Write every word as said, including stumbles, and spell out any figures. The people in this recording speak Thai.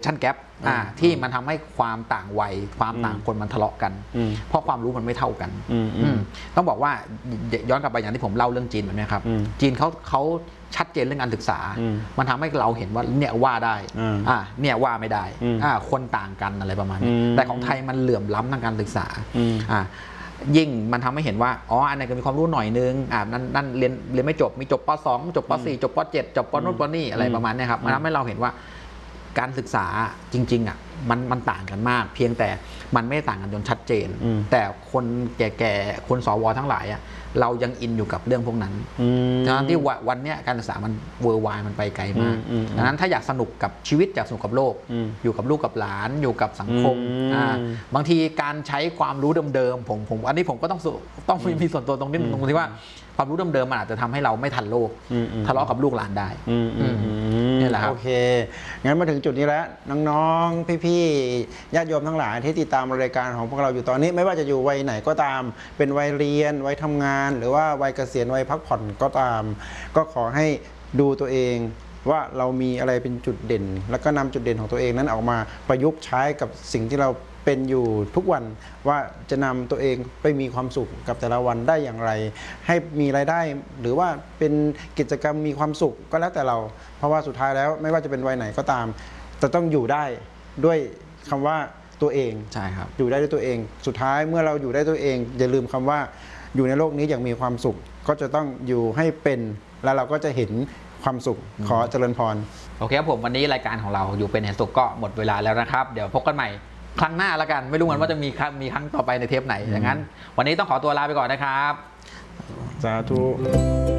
generation gap อ่าที่มันทำให้ความต่างวัยความต่างคนมันทะเลาะกันเพราะความรู้มันไม่เท่ากันต้องบอกว่าย้อนกลับไปอย่างที่ผมเล่าเรื่องจีนแบบนี้ครับจีนเขาเขาชัดเจนเรื่องการศึกษามันทำให้เราเห็นว่าเนี่ยว่าได้อ่าเนี่ยว่าไม่ได้อ่าคนต่างกันอะไรประมาณนี้แต่ของไทยมันเหลื่อมล้ำทางการศึกษาอ่ายิ่งมันทำให้เห็นว่าอ๋ออันไหนก็มีความรู้หน่อยนึงอ่านั่นนั่นเรียนเรียนไม่จบมีจบป.สอง จบป.สี่ จบป.เจ็ด จบป.นู่นป.นี่อะไรประมาณนี้ครับมันทำให้เราเห็นว่าการศึกษาจริงๆอ่ะมันมันต่างกันมากเพียงแต่มันไม่ต่างกันจนชัดเจนแต่คนแก่ๆคนสวทั้งหลายอ่ะเรายังอินอยู่กับเรื่องพวกนั้นดังนั้นที่วันนี้การศึกษามันเวอร์ไวมันไปไกลมากดังนั้นถ้าอยากสนุกกับชีวิตอยากสนุกกับโลกอยู่กับลูกกับหลานอยู่กับสังคมบางทีการใช้ความรู้เดิมๆผมผมอันนี้ผมก็ต้องต้องมีส่วนตัวตรงนี้ตรงที่ว่าความรู้เดิมๆมันอาจจะทำให้เราไม่ทันโลกทะเลาะกับลูกหลานได้นี่แหละครับโอเคงั้นมาถึงจุดนี้แล้วน้องๆพี่ๆญาติโยมทั้งหลายที่ติดตามรายการของพวกเราอยู่ตอนนี้ไม่ว่าจะอยู่วัยไหนก็ตามเป็นวัยเรียนวัยทำงานหรือว่าวัยเกษียณวัยพักผ่อนก็ตามก็ขอให้ดูตัวเองว่าเรามีอะไรเป็นจุดเด่นแล้วก็นำจุดเด่นของตัวเองนั้นออกมาประยุกต์ใช้กับสิ่งที่เราเป็นอยู่ทุกวันว่าจะนำตัวเองไปมีความสุขกับแต่ละวันได้อย่างไรให้มีรายได้หรือว่าเป็นกิจกรรมมีความสุขก็แล้วแต่เราเพราะว่าสุดท้ายแล้วไม่ว่าจะเป็นวัยไหนก็ตามจะต้องอยู่ได้ด้วยคำว่าตัวเองใช่ครับอยู่ได้ด้วยตัวเองสุดท้ายเมื่อเราอยู่ได้ตัวเองอย่าลืมคำว่าอยู่ในโลกนี้อย่างมีความสุขก็จะต้องอยู่ให้เป็นแล้วเราก็จะเห็นความสุขขอเจริญพรโอเคครับผมวันนี้รายการของเราอยู่เป็นเห็นสุขก็หมดเวลาแล้วนะครับเดี๋ยวพบกันใหม่ครั้งหน้าละกันไม่รู้เหมือนว่าจะมีครั้งมีครั้งต่อไปในเทปไหนอย่างนั้นวันนี้ต้องขอตัวลาไปก่อนนะครับสาธุ